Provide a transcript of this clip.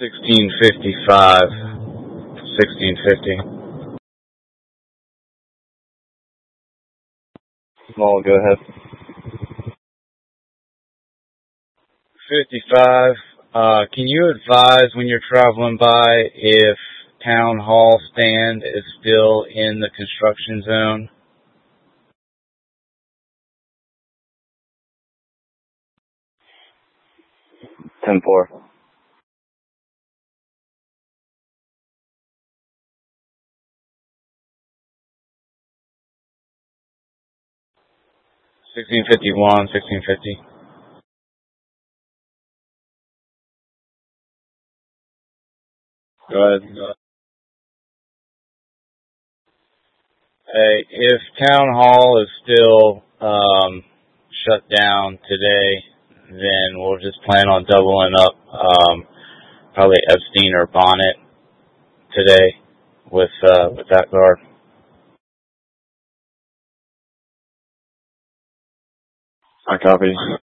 1655. 1650. Small, go ahead. 55. Can you advise when you're traveling by if Town Hall stand is still in the construction zone? Ten four. $16.51, $16.50. Go ahead. Hey, if Town Hall is still shut down today, then we'll just plan on doubling up probably Epstein or Bonnet today with that guard. I copy.